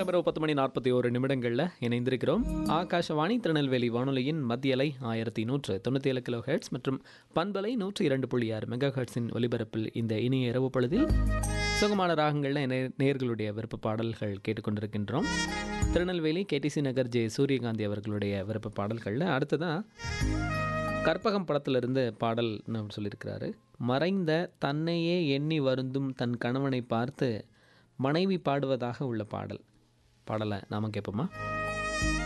நேரம் இரவு 10:41 இணைந்திருக்கிறோம். ஆகாஷவாணி திருநெல்வேலி வானொலியின் மத்திய அலை 1197 கிலோ ஹெர்ட்ஸ் மற்றும் பண்பலை 102.6 மெகா ஹெர்ட்ஸின் ஒலிபரப்பில் இந்த இனிய இரவு பொழுதில் சுகமான ராகங்களில் நேயர்களுடைய விருப்ப பாடல்கள் கேட்டுக்கொண்டிருக்கின்றோம். திருநெல்வேலி கேடிசி நகர் ஜே சூரியகாந்தி அவர்களுடைய விருப்ப பாடல்களில் அடுத்ததான் கற்பகம் படத்திலிருந்து பாடல் நம்ம சொல்லியிருக்கிறாரு. மறைந்த தன்னையே எண்ணி வருந்தும் தன் கணவனை பார்த்து மனைவி பாடுவதாக உள்ள பாடலை நாம் கேட்போமா?